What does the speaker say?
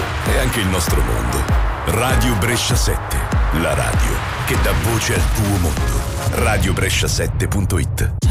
e anche il nostro mondo. Radio Brescia 7, la radio che dà voce al tuo mondo. radiobrescia7.it